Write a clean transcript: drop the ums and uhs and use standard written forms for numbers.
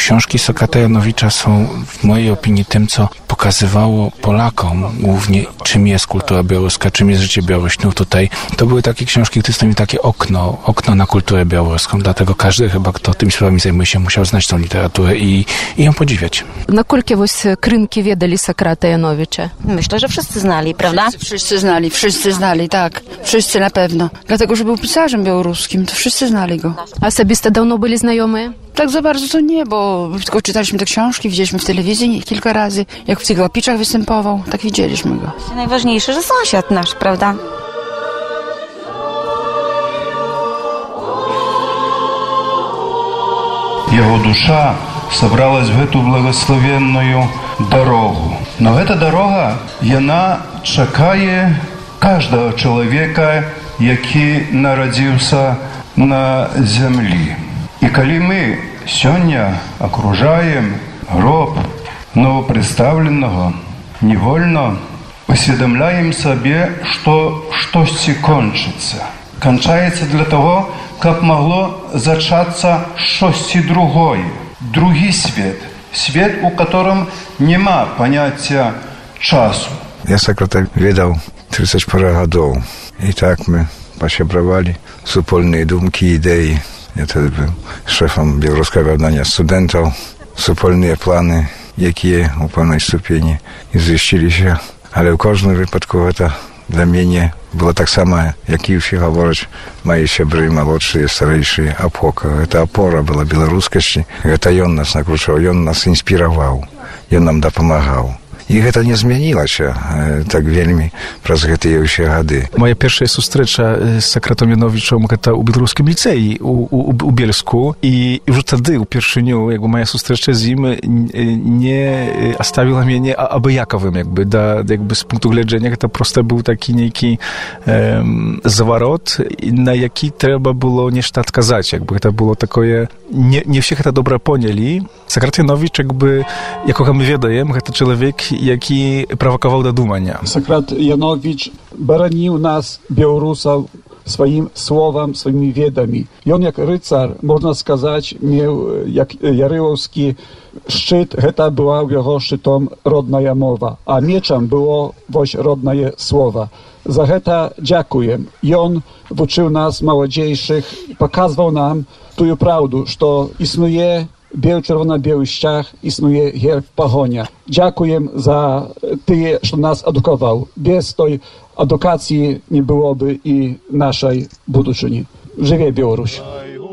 Książki Sokrata Janowicza są w mojej opinii tym, co pokazywało Polakom głównie, czym jest kultura białoruska, czym jest życie Białorusinów tutaj. To były takie książki, które stanowiły takie okno na kulturę białoruską. Dlatego każdy chyba, kto tymi sprawami zajmuje się, musiał znać tą literaturę i ją podziwiać. Nakoľko krynki wiedali Sokrata Janowicza? Myślę, że wszyscy znali, prawda? Wszyscy znali, tak. Wszyscy na pewno. Dlatego, że był pisarzem białoruskim, to wszyscy znali go. Особисто давно byli znajomi? Tak za bardzo to nie, bo tylko czytaliśmy te książki, widzieliśmy w telewizji kilka razy, jak w Cyglapiczach występował, tak widzieliśmy go. Najważniejsze, że sąsiad nasz, prawda? Его душа собралась в эту благословенную дорогу. Но эта дорога, яна чакае каждого человека, які народился на землі. І калі мы сёння окружаем гроб новопредставленного, невольно усведомляем себе, что штосьці кончится. Кончается для того, как могло зачаться штосьці другое, другі свет, свет, у котором нема понятия часу. Я Сократа видел 30 пару годов, и так мы посябровали супольные думки, идеи. Я тогда был шефом Белорусского об'єднання студентов, супольные планы, які у певній ступені ізвіщилися. Але в кожному випадку це для мене було так само, як і всі говорять, мої сябри, молодші, старіші, опора. Це опора була білоруськості, це він нас накручував, він нас інспірував, він нам допомагав. І гэта не змянілася так вельмі праз гэтыя ўсе гады. Моя першая сустрэча з Сакратом Яновічам гэта ў беларускім ліцэі у Бельску, і ўжо тады упершыню моя сустрэча з ім не аставіла мяне абыякавым, з пункту гледжання гэта проста быў такі нейкі заварот, на які трэба было нешта адказаць, гэта было такое, не ўсе гэта добра понялі. Sakrат Janowicz, якога мы ведаем, гэта чалавек, які правакаваў да думання. Sakrат Janowicz бараніў нас, беларусаў, сваім словам, сваімі ведамі. Ён, як рыцар, можна сказаць, меў, як ярылаўскі шчыт, гэта была ў яго шчытом родная мова, а мечам было вось роднае слова. За гэта дзякуем. Ён вучыў нас, маладзейшых, паказваў нам тую праўду, што існуе biel-czerwona-biały ściach, istnieje herb Pachonia. Dziękuję za tyle, że nas edukował. Bez tej edukacji nie byłoby i naszej buduczyni. Żywie Białoruś!